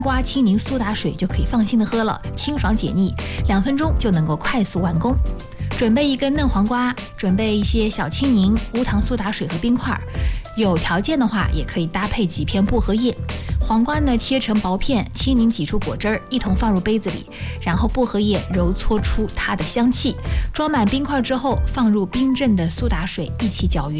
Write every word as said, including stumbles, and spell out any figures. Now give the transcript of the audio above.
瓜青柠苏打水就可以放心的喝了，清爽解腻，两分钟就能够快速完工。准备一根嫩黄瓜，准备一些小青柠、无糖苏打水和冰块，有条件的话也可以搭配几片薄荷叶。黄瓜呢切成薄片，青柠挤出果汁儿，一同放入杯子里，然后薄荷叶揉搓出它的香气。装满冰块之后，放入冰镇的苏打水一起搅匀。